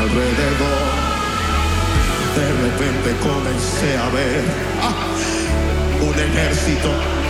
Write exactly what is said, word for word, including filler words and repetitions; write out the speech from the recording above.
alrededor. De repente comencé a ver ah, un ejército